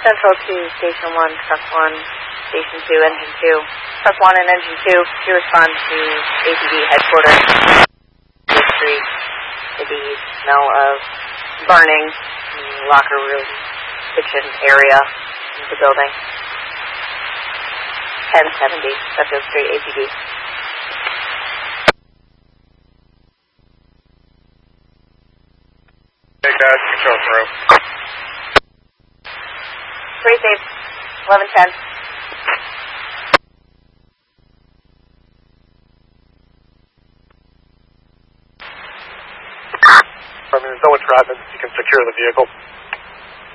Central to Station 1, Truck 1, Station 2, Engine 2. Truck 1 and Engine 2, you respond to APD headquarters. Street, to the smell of burning in the locker room, kitchen area of the building. 1070, Suffield Street, APD. Take that, control through. Pretty safe, 1110. I mean, there's no one driving, you can secure the vehicle.